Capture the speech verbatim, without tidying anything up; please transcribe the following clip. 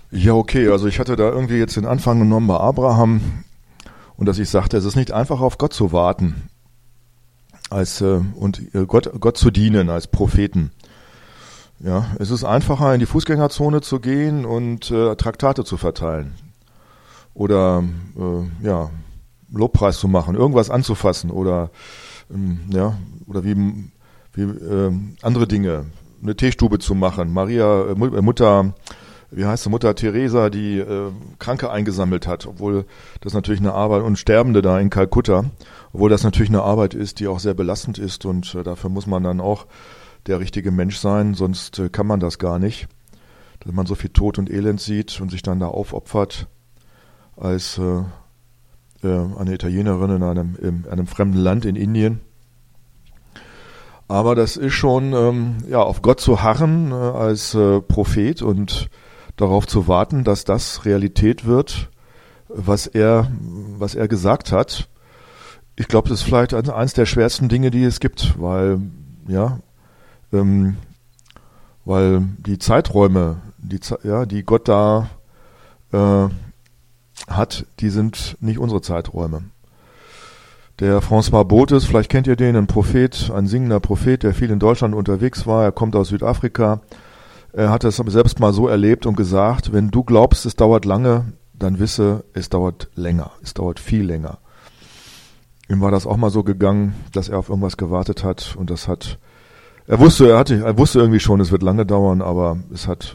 Ja, okay, also ich hatte da irgendwie jetzt den Anfang genommen bei Abraham und dass ich sagte, es ist nicht einfach auf Gott zu warten als äh, und äh, Gott, Gott zu dienen als Propheten. Ja, es ist einfacher in die Fußgängerzone zu gehen und äh, Traktate zu verteilen oder äh, ja, Lobpreis zu machen, irgendwas anzufassen oder ähm, ja, oder wie wie äh, andere Dinge, eine Teestube zu machen. Maria äh, Mutter Wie heißt sie, Mutter Teresa, die äh, Kranke eingesammelt hat, obwohl das natürlich eine Arbeit, und Sterbende da in Kalkutta, obwohl das natürlich eine Arbeit ist, die auch sehr belastend ist und äh, dafür muss man dann auch der richtige Mensch sein, sonst äh, kann man das gar nicht, dass man so viel Tod und Elend sieht und sich dann da aufopfert als äh, äh, eine Italienerin in einem, in einem fremden Land in Indien. Aber das ist schon, ähm, ja, auf Gott zu harren äh, als äh, Prophet und darauf zu warten, dass das Realität wird, was er, was er gesagt hat. Ich glaube, das ist vielleicht eines der schwersten Dinge, die es gibt, weil, ja, ähm, weil die Zeiträume, die, ja, die Gott da äh, hat, die sind nicht unsere Zeiträume. Der François Botes, vielleicht kennt ihr den, ein Prophet, ein singender Prophet, der viel in Deutschland unterwegs war. Er kommt aus Südafrika. Er hat es selbst mal so erlebt und gesagt, wenn du glaubst, es dauert lange, dann wisse, es dauert länger. Es dauert viel länger. Ihm war das auch mal so gegangen, dass er auf irgendwas gewartet hat und das hat, er wusste, er hatte, er wusste irgendwie schon, es wird lange dauern, aber es hat